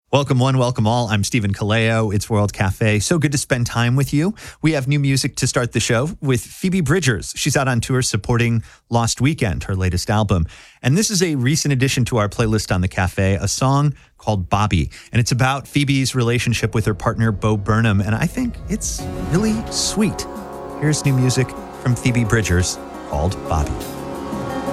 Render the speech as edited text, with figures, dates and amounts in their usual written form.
Welcome one, welcome all. I'm Stephen Kaleo. It's World Cafe. So good to spend time with you. We have new music to start the show with Phoebe Bridgers. She's out on tour supporting Lost Weekend, her latest album. And this is a recent addition to our playlist on the cafe, a song called Bobby. And it's about Phoebe's relationship with her partner, Bo Burnham. And I think it's really sweet. Here's new music from Phoebe Bridgers called Bobby.